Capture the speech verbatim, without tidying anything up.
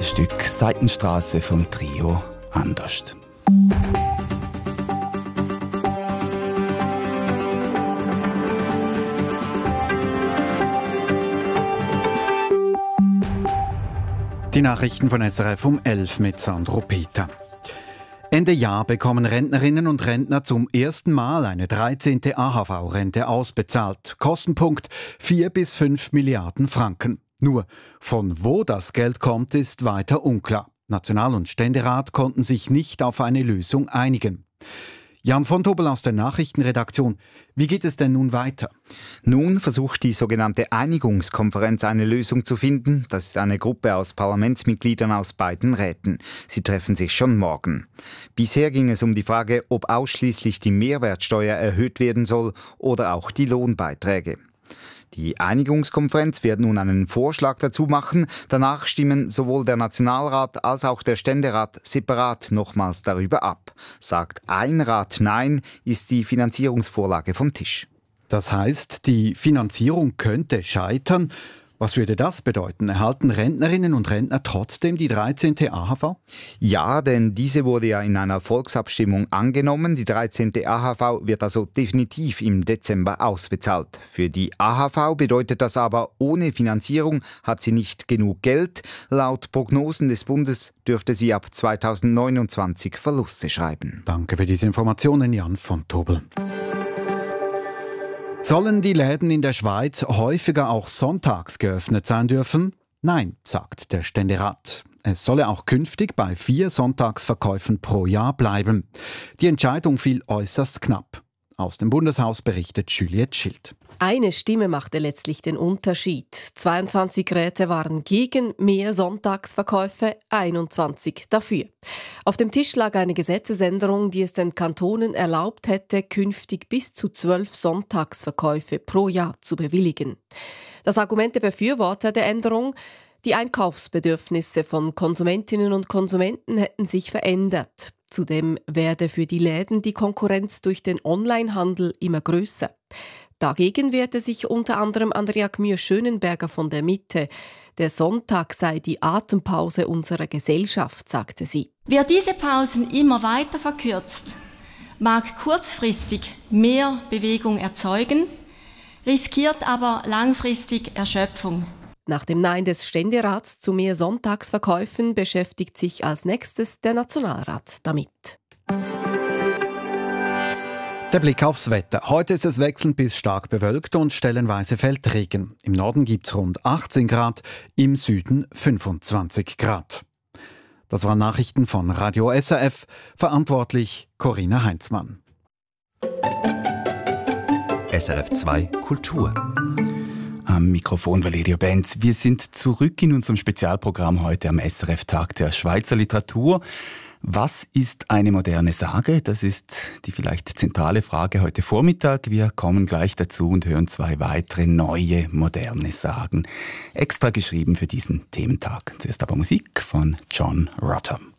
Das Stück Seitenstraße vom Trio Anderst. Die Nachrichten von S R F um elf mit Sandro Peter. Ende Jahr bekommen Rentnerinnen und Rentner zum ersten Mal eine dreizehnte A H V-Rente ausbezahlt. Kostenpunkt vier bis fünf Milliarden Franken. Nur von wo das Geld kommt, ist weiter unklar. National- und Ständerat konnten sich nicht auf eine Lösung einigen. Jan von Tobel aus der Nachrichtenredaktion. Wie geht es denn nun weiter? Nun versucht die sogenannte Einigungskonferenz eine Lösung zu finden. Das ist eine Gruppe aus Parlamentsmitgliedern aus beiden Räten. Sie treffen sich schon morgen. Bisher ging es um die Frage, ob ausschließlich die Mehrwertsteuer erhöht werden soll oder auch die Lohnbeiträge. Die Einigungskonferenz wird nun einen Vorschlag dazu machen. Danach stimmen sowohl der Nationalrat als auch der Ständerat separat nochmals darüber ab. Sagt ein Rat Nein, ist die Finanzierungsvorlage vom Tisch. Das heißt, die Finanzierung könnte scheitern. Was würde das bedeuten? Erhalten Rentnerinnen und Rentner trotzdem die dreizehnte A H V? Ja, denn diese wurde ja in einer Volksabstimmung angenommen. Die dreizehnte A H V wird also definitiv im Dezember ausbezahlt. Für die A H V bedeutet das aber, ohne Finanzierung hat sie nicht genug Geld. Laut Prognosen des Bundes dürfte sie ab zweitausendneunundzwanzig Verluste schreiben. Danke für diese Informationen, Jan von Tobel. Sollen die Läden in der Schweiz häufiger auch sonntags geöffnet sein dürfen? Nein, sagt der Ständerat. Es solle auch künftig bei vier Sonntagsverkäufen pro Jahr bleiben. Die Entscheidung fiel äußerst knapp. Aus dem Bundeshaus berichtet Juliette Schild. Eine Stimme machte letztlich den Unterschied. zweiundzwanzig Räte waren gegen mehr Sonntagsverkäufe, einundzwanzig dafür. Auf dem Tisch lag eine Gesetzesänderung, die es den Kantonen erlaubt hätte, künftig bis zu zwölf Sonntagsverkäufe pro Jahr zu bewilligen. Das Argument der Befürworter der Änderung: die Einkaufsbedürfnisse von Konsumentinnen und Konsumenten hätten sich verändert. Zudem werde für die Läden die Konkurrenz durch den Onlinehandel immer grösser. Dagegen wehrte sich unter anderem Andrea Gmür-Schönenberger von der Mitte. Der Sonntag sei die Atempause unserer Gesellschaft, sagte sie. Wer diese Pausen immer weiter verkürzt, mag kurzfristig mehr Bewegung erzeugen, riskiert aber langfristig Erschöpfung. Nach dem Nein des Ständerats zu mehr Sonntagsverkäufen beschäftigt sich als nächstes der Nationalrat damit. Der Blick aufs Wetter. Heute ist es wechselnd bis stark bewölkt und stellenweise fällt Regen. Im Norden gibt es rund achtzehn Grad, im Süden fünfundzwanzig Grad. Das waren Nachrichten von Radio S R F, verantwortlich Corinna Heinzmann. S R F zwei Kultur. Am Mikrofon Valerio Benz. Wir sind zurück in unserem Spezialprogramm heute am S R F-Tag der Schweizer Literatur. Was ist eine moderne Sage? Das ist die vielleicht zentrale Frage heute Vormittag. Wir kommen gleich dazu und hören zwei weitere neue moderne Sagen. Extra geschrieben für diesen Thementag. Zuerst aber Musik von John Rutter.